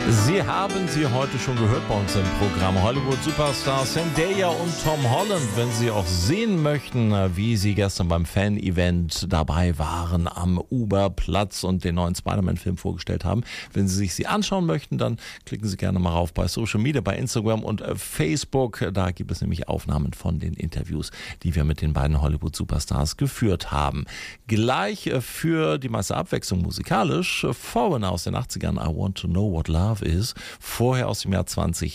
Sie haben sie heute schon gehört bei uns im Programm Hollywood Superstars Zendaya und Tom Holland. Wenn Sie auch sehen möchten, wie sie gestern beim Fan-Event dabei waren am Uber-Platz und den neuen Spider-Man-Film vorgestellt haben. Wenn Sie sich sie anschauen möchten, dann klicken Sie gerne mal rauf bei Social Media, bei Instagram und Facebook. Da gibt es nämlich Aufnahmen von den Interviews, die wir mit den beiden Hollywood Superstars geführt haben. Gleich für die meiste Abwechslung musikalisch Foreigner aus den 80ern, I Want to Know What Love Is. Vorher aus dem Jahr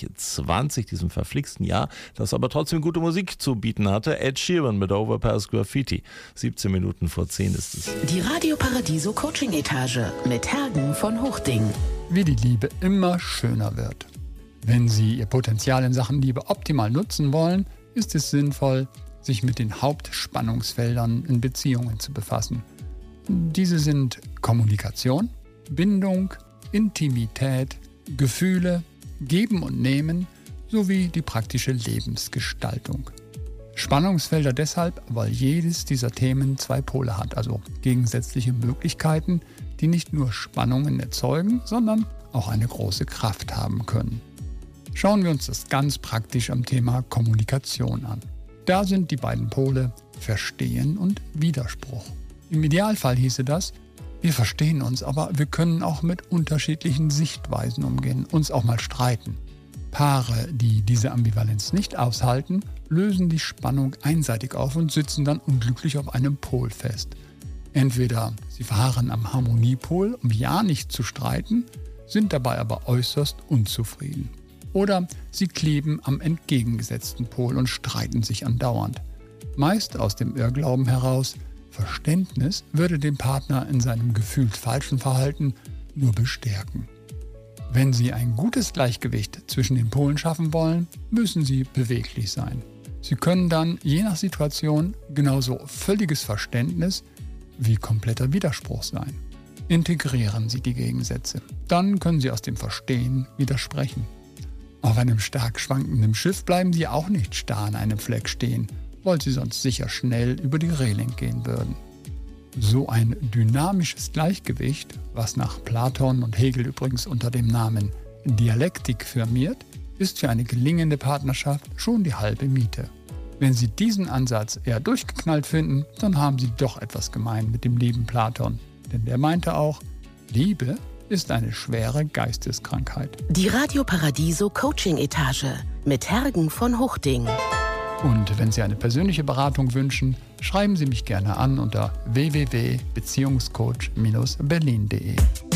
2020, diesem verflixten Jahr, das aber trotzdem gute Musik zu bieten hatte. Ed Sheeran mit Overpass Graffiti. 17 Minuten vor 10 ist es. Die Radio Paradiso Coaching Etage mit Hergen von Hochding. Wie die Liebe immer schöner wird. Wenn Sie Ihr Potenzial in Sachen Liebe optimal nutzen wollen, ist es sinnvoll, sich mit den Hauptspannungsfeldern in Beziehungen zu befassen. Diese sind Kommunikation, Bindung, Intimität, Gefühle, Geben und Nehmen sowie die praktische Lebensgestaltung. Spannungsfelder deshalb, weil jedes dieser Themen zwei Pole hat, also gegensätzliche Möglichkeiten, die nicht nur Spannungen erzeugen, sondern auch eine große Kraft haben können. Schauen wir uns das ganz praktisch am Thema Kommunikation an. Da sind die beiden Pole Verstehen und Widerspruch. Im Idealfall hieße das, wir verstehen uns, aber wir können auch mit unterschiedlichen Sichtweisen umgehen, uns auch mal streiten. Paare, die diese Ambivalenz nicht aushalten, lösen die Spannung einseitig auf und sitzen dann unglücklich auf einem Pol fest. Entweder sie verharren am Harmoniepol, um ja nicht zu streiten, sind dabei aber äußerst unzufrieden. Oder sie kleben am entgegengesetzten Pol und streiten sich andauernd. Meist aus dem Irrglauben heraus, Verständnis würde den Partner in seinem gefühlt falschen Verhalten nur bestärken. Wenn Sie ein gutes Gleichgewicht zwischen den Polen schaffen wollen, müssen Sie beweglich sein. Sie können dann je nach Situation genauso völliges Verständnis wie kompletter Widerspruch sein. Integrieren Sie die Gegensätze. Dann können Sie aus dem Verstehen widersprechen. Auf einem stark schwankenden Schiff bleiben Sie auch nicht starr an einem Fleck stehen, weil sie sonst sicher schnell über die Reling gehen würden. So ein dynamisches Gleichgewicht, was nach Platon und Hegel übrigens unter dem Namen Dialektik firmiert, ist für eine gelingende Partnerschaft schon die halbe Miete. Wenn Sie diesen Ansatz eher durchgeknallt finden, dann haben Sie doch etwas gemein mit dem lieben Platon. Denn der meinte auch, Liebe ist eine schwere Geisteskrankheit. Die Radio Paradiso Coaching Etage mit Hergen von Hochding. Und wenn Sie eine persönliche Beratung wünschen, schreiben Sie mich gerne an unter www.beziehungscoach-berlin.de.